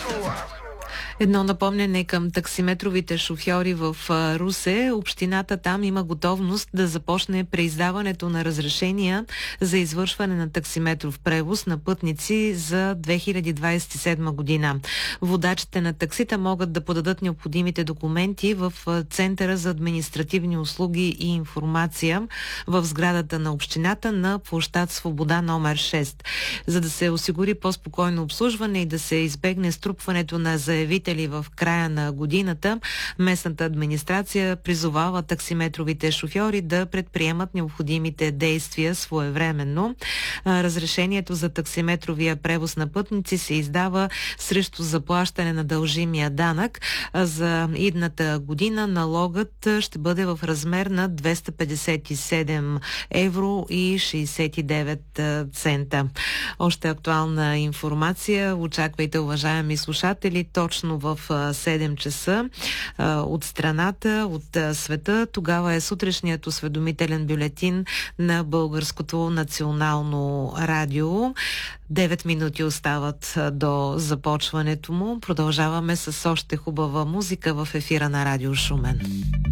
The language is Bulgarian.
Едно напомняне към таксиметровите шофьори в Русе. Общината там има готовност да започне преиздаването на разрешения за извършване на таксиметров превоз на пътници за 2027 година. Водачите на таксита могат да подадат необходимите документи в Центъра за административни услуги и информация в сградата на общината на площад Свобода номер 6. За да се осигури по-спокойно обслужване и да се избегне струпването на заявители в края на годината, местната администрация призовава таксиметровите шофьори да предприемат необходимите действия своевременно. Разрешението за таксиметровия превоз на пътници се издава срещу заплащане на дължимия данък. За идната година налогът ще бъде в размер на 257 евро и 69 цента. Още актуална информация очаквайте, уважаеми слушатели, точно в 7 часа от страната, от света. Тогава е сутрешният осведомителен бюлетин на Българското национално радио. 9 минути остават до започването му. Продължаваме с още хубава музика в ефира на Радио Шумен.